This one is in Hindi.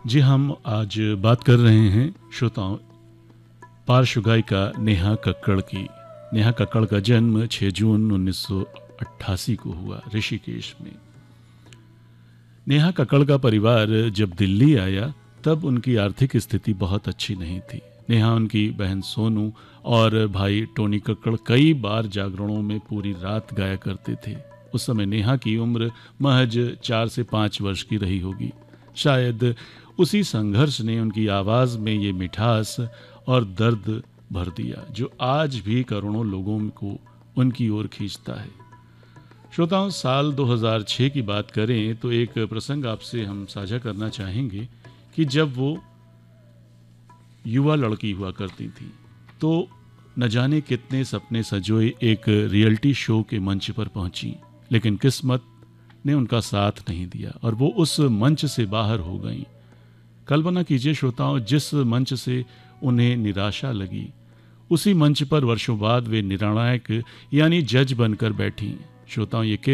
जी, हम आज बात कर रहे हैं श्रोताओं पार्श्व गायिका नेहा कक्कड़ की। नेहा कक्कड़ का जन्म 6 जून 1988 को हुआ ऋषिकेश में। नेहा कक्कड़ का परिवार जब दिल्ली आया तब उनकी आर्थिक स्थिति बहुत अच्छी नहीं थी। नेहा, उनकी बहन सोनू और भाई टोनी कक्कड़ कई बार जागरणों में पूरी रात गाया करते थे। उस समय नेहा की उम्र महज 4 से 5 वर्ष की रही होगी। शायद उसी संघर्ष ने उनकी आवाज़ में ये मिठास और दर्द भर दिया जो आज भी करोड़ों लोगों को उनकी ओर खींचता है। श्रोताओं, साल 2006 की बात करें तो एक प्रसंग आपसे हम साझा करना चाहेंगे कि जब वो युवा लड़की हुआ करती थी तो न जाने कितने सपने सजोए एक रियलिटी शो के मंच पर पहुंची, लेकिन किस्मत ने उनका साथ नहीं दिया और वो उस मंच से बाहर हो गईं। कल्पना कीजिए श्रोताओं, जिस मंच से उन्हें निराशा लगी उसी मंच पर वर्षों बाद वे निर्णायक यानी जज बनकर बैठी। श्रोताओं, ये